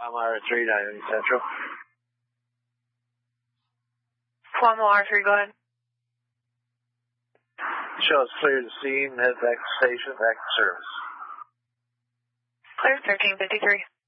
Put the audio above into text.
I'm R3, 9 Central. Cuomo R3, go ahead. Shows clear the scene, head back to station, back to service. Clear, 1353.